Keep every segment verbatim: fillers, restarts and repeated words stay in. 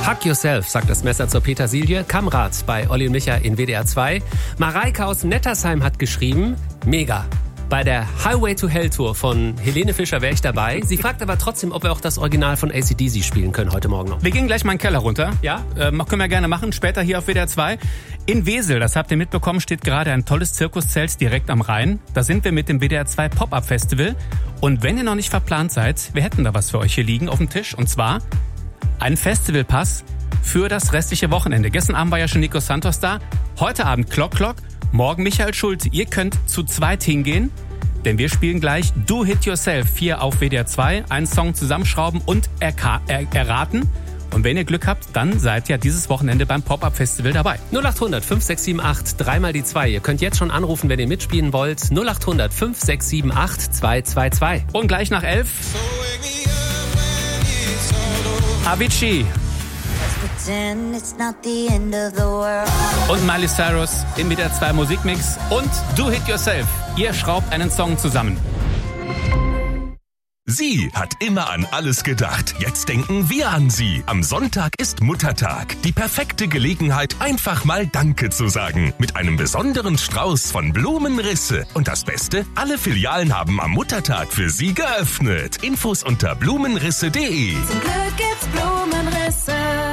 Hug Yourself, sagt das Messer zur Petersilie. Kamrat bei Olli und Micha in W D R zwei. Mareike aus Nettersheim hat geschrieben, mega. Bei der Highway to Hell Tour von Helene Fischer wäre ich dabei. Sie fragt aber trotzdem, ob wir auch das Original von A C D C spielen können heute Morgen noch. Wir gehen gleich mal in den Keller runter. Ja? Äh, können wir gerne machen, später hier auf W D R zwei. In Wesel, das habt ihr mitbekommen, steht gerade ein tolles Zirkuszelt direkt am Rhein. Da sind wir mit dem W D R zwei Pop-Up Festival. Und wenn ihr noch nicht verplant seid, wir hätten da was für euch hier liegen auf dem Tisch. Und zwar ein Festivalpass für das restliche Wochenende. Gestern Abend war ja schon Nico Santos da. Heute Abend Clock Clock. Morgen Michael Schulte. Ihr könnt zu zweit hingehen, denn wir spielen gleich Do Hit Yourself hier auf W D R zwei. Einen Song zusammenschrauben und erka- er- erraten. Und wenn ihr Glück habt, dann seid ihr dieses Wochenende beim Pop-Up Festival dabei. null acht hundert fünf sechs sieben acht, dreimal die zwei. Ihr könnt jetzt schon anrufen, wenn ihr mitspielen wollt. null acht hundert fünf sechs sieben acht zwei zwei zwei. Und gleich nach elf Avicii und Miley Cyrus im W D R zwei Musikmix und Do Hit Yourself. Ihr schraubt einen Song zusammen. Sie hat immer an alles gedacht. Jetzt denken wir an sie. Am Sonntag ist Muttertag. Die perfekte Gelegenheit, einfach mal Danke zu sagen. Mit einem besonderen Strauß von Blumenrisse. Und das Beste, alle Filialen haben am Muttertag für Sie geöffnet. Infos unter blumenrisse punkt de. Zum Glück gibt's Blumenrisse.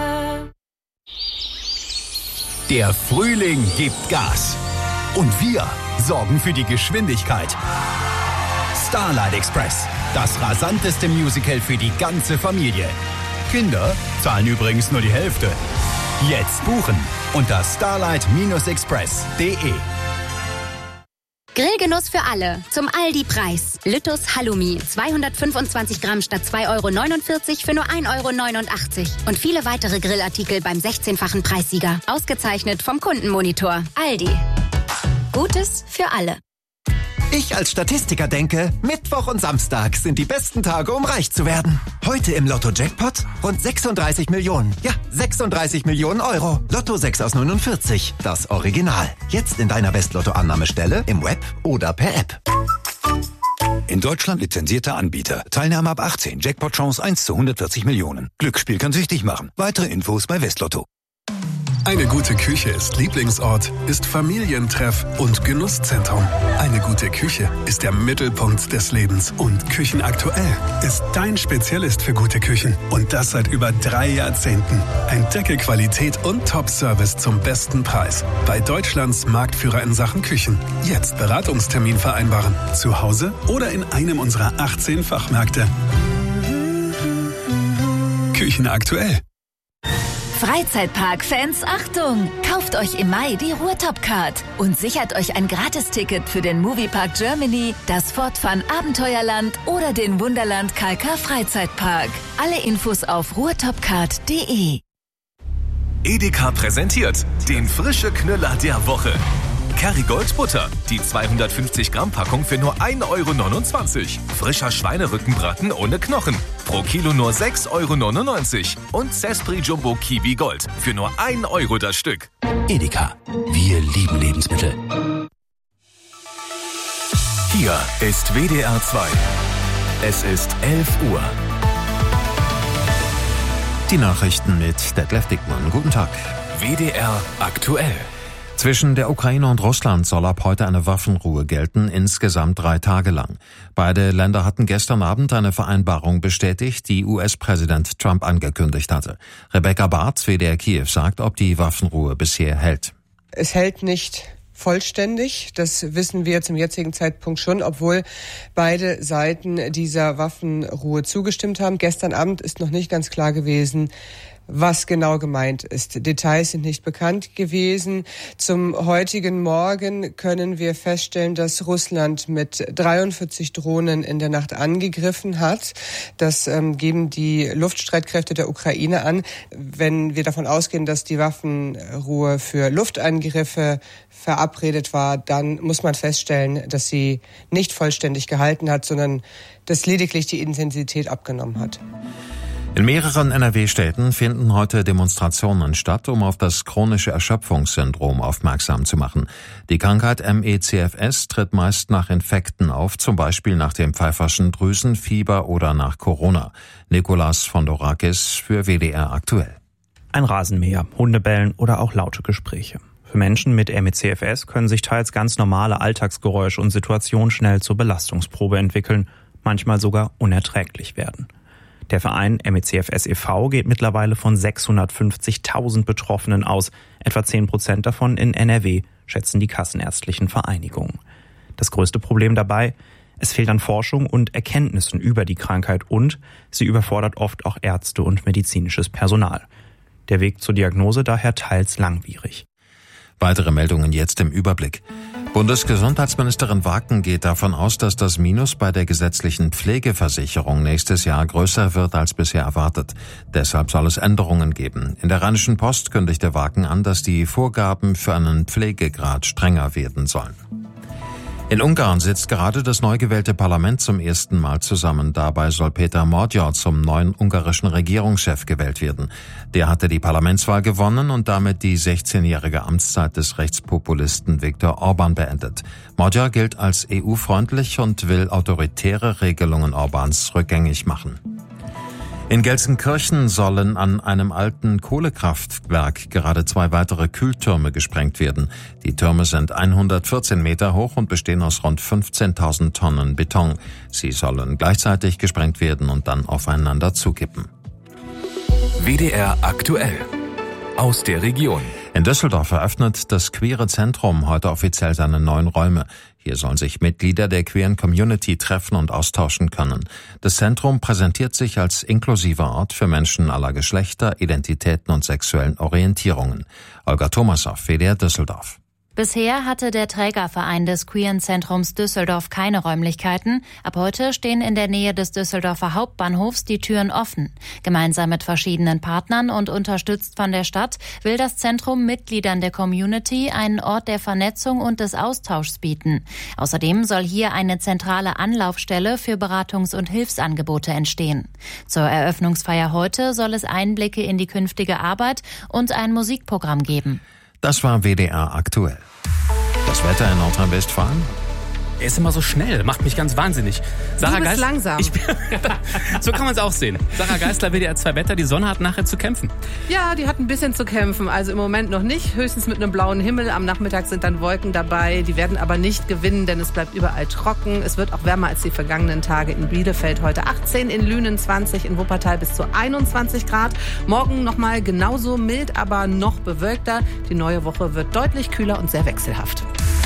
Der Frühling gibt Gas. Und wir sorgen für die Geschwindigkeit. Starlight Express. Das rasanteste Musical für die ganze Familie. Kinder zahlen übrigens nur die Hälfte. Jetzt buchen unter starlight express punkt de. Grillgenuss für alle. Zum Aldi-Preis. Lüttus Halloumi. zweihundertfünfundzwanzig Gramm statt zwei Euro neunundvierzig für nur ein Euro neunundachtzig. Und viele weitere Grillartikel beim sechzehnfachen Preissieger. Ausgezeichnet vom Kundenmonitor. Aldi. Gutes für alle. Ich als Statistiker denke, Mittwoch und Samstag sind die besten Tage, um reich zu werden. Heute im Lotto-Jackpot rund sechsunddreißig Millionen. Ja, sechsunddreißig Millionen Euro. Lotto sechs aus neunundvierzig. Das Original. Jetzt in deiner West-Lotto-Annahmestelle, im Web oder per App. In Deutschland lizenzierter Anbieter. Teilnahme ab achtzehn. Jackpot-Chance eins zu hundertvierzig Millionen. Glücksspiel kann süchtig machen. Weitere Infos bei Westlotto. Eine gute Küche ist Lieblingsort, ist Familientreff und Genusszentrum. Eine gute Küche ist der Mittelpunkt des Lebens. Und Küchenaktuell ist dein Spezialist für gute Küchen. Und das seit über drei Jahrzehnten. Entdecke Qualität und Top-Service zum besten Preis. Bei Deutschlands Marktführer in Sachen Küchen. Jetzt Beratungstermin vereinbaren. Zu Hause oder in einem unserer achtzehn Fachmärkte. Küchenaktuell. Freizeitpark-Fans, Achtung! Kauft euch im Mai die Ruhrtop-Card und sichert euch ein Gratisticket für den Moviepark Germany, das Fort Fun Abenteuerland oder den Wunderland K K Freizeitpark. Alle Infos auf ruhrtopcard punkt de. Edeka präsentiert den frische Knüller der Woche. Kerrygold Butter, die zweihundertfünfzig Gramm Packung für nur ein Euro neunundzwanzig. Frischer Schweinerückenbraten ohne Knochen, pro Kilo nur sechs Euro neunundneunzig. Und Sespri Jumbo Kiwi Gold für nur ein Euro das Stück. Edeka. Wir lieben Lebensmittel. Hier ist W D R zwei. Es ist elf Uhr. Die Nachrichten mit Detlef Dickmann. Guten Tag. W D R aktuell. Zwischen der Ukraine und Russland soll ab heute eine Waffenruhe gelten, insgesamt drei Tage lang. Beide Länder hatten gestern Abend eine Vereinbarung bestätigt, die U S-Präsident Trump angekündigt hatte. Rebecca Barth, W D R Kiew, sagt, ob die Waffenruhe bisher hält. Es hält nicht vollständig, das wissen wir zum jetzigen Zeitpunkt schon, obwohl beide Seiten dieser Waffenruhe zugestimmt haben. Gestern Abend ist noch nicht ganz klar gewesen, was genau gemeint ist. Details sind nicht bekannt gewesen. Zum heutigen Morgen können wir feststellen, dass Russland mit dreiundvierzig Drohnen in der Nacht angegriffen hat. Das ähm, geben die Luftstreitkräfte der Ukraine an. Wenn wir davon ausgehen, dass die Waffenruhe für Luftangriffe verabredet war, dann muss man feststellen, dass sie nicht vollständig gehalten hat, sondern dass lediglich die Intensität abgenommen hat. In mehreren N R W-Städten finden heute Demonstrationen statt, um auf das chronische Erschöpfungssyndrom aufmerksam zu machen. Die Krankheit M E C F S tritt meist nach Infekten auf, zum Beispiel nach dem Pfeiferschen Drüsenfieber oder nach Corona. Nikolas Fondorakis für W D R aktuell. Ein Rasenmäher, Hundebellen oder auch laute Gespräche. Für Menschen mit M E C F S können sich teils ganz normale Alltagsgeräusche und Situationen schnell zur Belastungsprobe entwickeln, manchmal sogar unerträglich werden. Der Verein M E C F S e V geht mittlerweile von sechshundertfünfzigtausend Betroffenen aus, etwa zehn Prozent davon in N R W, schätzen die kassenärztlichen Vereinigungen. Das größte Problem dabei: Es fehlt an Forschung und Erkenntnissen über die Krankheit und sie überfordert oft auch Ärzte und medizinisches Personal. Der Weg zur Diagnose daher teils langwierig. Weitere Meldungen jetzt im Überblick. Bundesgesundheitsministerin Waken geht davon aus, dass das Minus bei der gesetzlichen Pflegeversicherung nächstes Jahr größer wird als bisher erwartet. Deshalb soll es Änderungen geben. In der Rheinischen Post kündigte Waken an, dass die Vorgaben für einen Pflegegrad strenger werden sollen. In Ungarn sitzt gerade das neu gewählte Parlament zum ersten Mal zusammen. Dabei soll Péter Magyar zum neuen ungarischen Regierungschef gewählt werden. Der hatte die Parlamentswahl gewonnen und damit die sechzehnjährige Amtszeit des Rechtspopulisten Viktor Orbán beendet. Magyar gilt als E U-freundlich und will autoritäre Regelungen Orbáns rückgängig machen. In Gelsenkirchen sollen an einem alten Kohlekraftwerk gerade zwei weitere Kühltürme gesprengt werden. Die Türme sind hundertvierzehn Meter hoch und bestehen aus rund fünfzehntausend Tonnen Beton. Sie sollen gleichzeitig gesprengt werden und dann aufeinander zukippen. W D R aktuell aus der Region. In Düsseldorf eröffnet das Queere Zentrum heute offiziell seine neuen Räume. Hier sollen sich Mitglieder der queeren Community treffen und austauschen können. Das Zentrum präsentiert sich als inklusiver Ort für Menschen aller Geschlechter, Identitäten und sexuellen Orientierungen. Olga Thomasow, W D R Düsseldorf. Bisher hatte der Trägerverein des Queeren Zentrums Düsseldorf keine Räumlichkeiten. Ab heute stehen in der Nähe des Düsseldorfer Hauptbahnhofs die Türen offen. Gemeinsam mit verschiedenen Partnern und unterstützt von der Stadt will das Zentrum Mitgliedern der Community einen Ort der Vernetzung und des Austauschs bieten. Außerdem soll hier eine zentrale Anlaufstelle für Beratungs- und Hilfsangebote entstehen. Zur Eröffnungsfeier heute soll es Einblicke in die künftige Arbeit und ein Musikprogramm geben. Das war W D R aktuell. Das Wetter in Nordrhein-Westfalen? Er ist immer so schnell, macht mich ganz wahnsinnig. Sarah du bist Geist, langsam. Ich bin, so kann man es auch sehen. Sarah Geisler, W D R zwei Wetter, die Sonne hat nachher zu kämpfen. Ja, die hat ein bisschen zu kämpfen. Also im Moment noch nicht, höchstens mit einem blauen Himmel. Am Nachmittag sind dann Wolken dabei. Die werden aber nicht gewinnen, denn es bleibt überall trocken. Es wird auch wärmer als die vergangenen Tage. In Bielefeld heute achtzehn, in Lünen zwanzig, in Wuppertal bis zu einundzwanzig Grad. Morgen nochmal genauso mild, aber noch bewölkter. Die neue Woche wird deutlich kühler und sehr wechselhaft.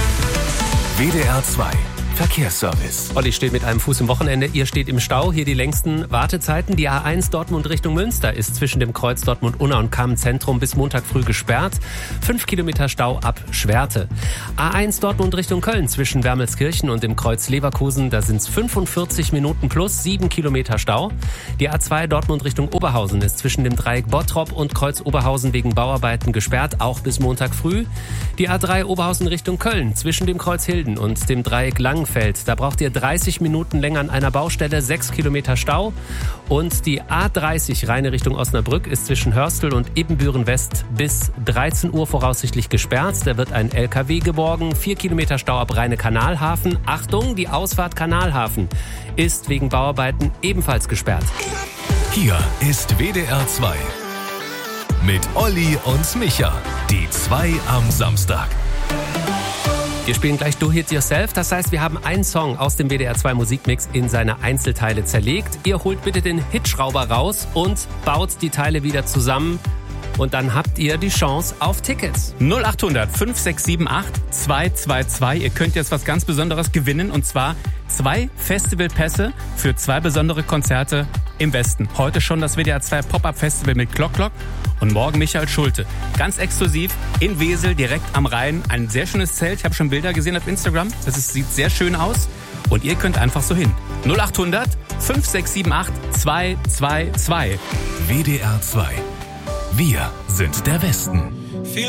W D R zwei Verkehrsservice. Olli steht mit einem Fuß im Wochenende. Ihr steht im Stau. Hier die längsten Wartezeiten. Die A eins Dortmund Richtung Münster ist zwischen dem Kreuz Dortmund-Unna und Kamm-Zentrum bis Montag früh gesperrt. Fünf Kilometer Stau ab Schwerte. A eins Dortmund Richtung Köln zwischen Wermelskirchen und dem Kreuz Leverkusen. Da sind es fünfundvierzig Minuten plus sieben Kilometer Stau. Die A zwei Dortmund Richtung Oberhausen ist zwischen dem Dreieck Bottrop und Kreuz Oberhausen wegen Bauarbeiten gesperrt, auch bis Montag früh. Die A drei Oberhausen Richtung Köln zwischen dem Kreuz Hilden und dem Dreieck Langenfeld. Da braucht ihr dreißig Minuten länger an einer Baustelle, sechs Kilometer Stau. Und die A dreißig Rheine Richtung Osnabrück ist zwischen Hörstel und Ebenbüren West bis dreizehn Uhr voraussichtlich gesperrt. Da wird ein L K W geborgen, vier Kilometer Stau ab Rheine-Kanalhafen. Achtung, die Ausfahrt Kanalhafen ist wegen Bauarbeiten ebenfalls gesperrt. Hier ist W D R zwei mit Olli und Micha, die zwei am Samstag. Wir spielen gleich Do It Yourself, das heißt, wir haben einen Song aus dem W D R zwei Musikmix in seine Einzelteile zerlegt. Ihr holt bitte den Hitschrauber raus und baut die Teile wieder zusammen. Und dann habt ihr die Chance auf Tickets. null achthundert fünf sechs sieben acht zwei zwei zwei. Ihr könnt jetzt was ganz Besonderes gewinnen, und zwar zwei Festivalpässe für zwei besondere Konzerte im Westen. Heute schon das W D R zwei Pop-Up Festival mit Glock Glock und morgen Michael Schulte. Ganz exklusiv in Wesel, direkt am Rhein. Ein sehr schönes Zelt. Ich habe schon Bilder gesehen auf Instagram. Das ist, sieht sehr schön aus. Und ihr könnt einfach so hin. null achthundert fünf sechs sieben acht zwei zwei zwei. W D R zwei. Wir sind der Westen.